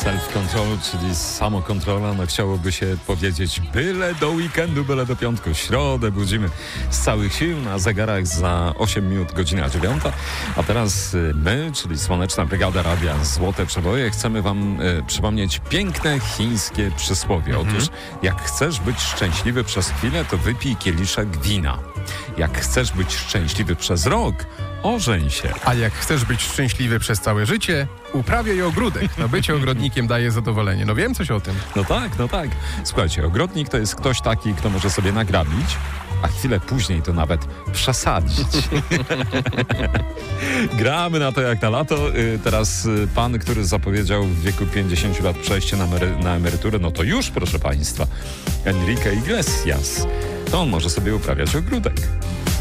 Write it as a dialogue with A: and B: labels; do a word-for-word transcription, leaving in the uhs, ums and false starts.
A: Self-control, czyli samokontrola, no chciałoby się powiedzieć byle do weekendu, byle do piątku. Środę budzimy z całych sił, na zegarach za osiem minut, godzina dziewiąta. A teraz my, czyli Słoneczna Brygada Radia Złote Przeboje, chcemy wam e, przypomnieć piękne chińskie przysłowie.
B: Mhm.
A: Otóż jak chcesz być szczęśliwy przez chwilę, to wypij kieliszek wina. Jak chcesz być szczęśliwy przez rok, ożeń się.
B: A jak chcesz być szczęśliwy przez całe życie, uprawiaj ogródek. No bycie ogrodnikiem daje zadowolenie. No wiem coś o tym.
A: No tak, no tak. Słuchajcie, ogrodnik to jest ktoś taki, kto może sobie nagrabić, a chwilę później to nawet przesadzić. Gramy na to jak na lato. Y, Teraz y, pan, który zapowiedział w wieku pięćdziesięciu lat przejście na, emery- na emeryturę, no to już, proszę państwa, Enrique Iglesias. To on może sobie uprawiać ogródek.